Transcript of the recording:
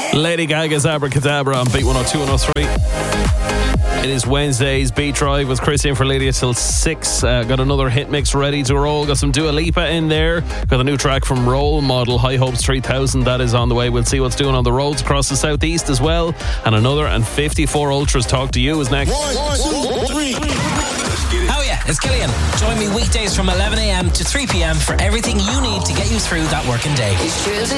Lady Gaga's Abracadabra on Beat 102 and 103. It is Wednesday's Beat Drive with Chris in for Lydia till 6. Got another hit mix ready to roll. Got some Dua Lipa in there. Got a new track from Role Model, High Hopes 3000. That is on the way. We'll see what's doing on the roads across the southeast as well. And another and 54 Ultras Talk to You is next. 1, 2, 3. Oh yeah, it's Killian. Join me weekdays from 11am to 3pm for everything you need to get you through that working day.